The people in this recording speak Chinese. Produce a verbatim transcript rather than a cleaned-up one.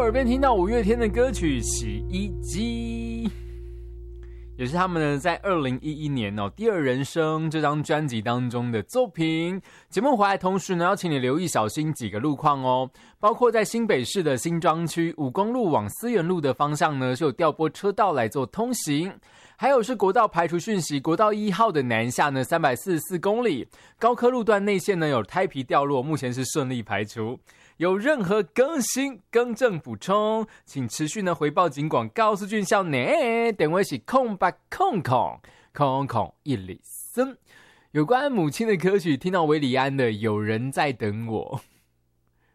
耳边听到五月天的歌曲《洗衣机》，也是他们呢在二零一一年哦《第二人生》这张专辑当中的作品。节目回来同时呢，要请你留意小心几个路况哦，包括在新北市的新庄区五公路往思源路的方向呢，是有调拨车道来做通行。还有是国道排除讯息，国道一号的南下呢三百四十四公里，高科路段内线呢有胎皮掉落，目前是顺利排除。有任何更新、更正、补充，请持续呢回报警广告诉俊孝呢。电话是空八空空空空一里森。有关母亲的歌曲，听到韦礼安的《有人在等我》。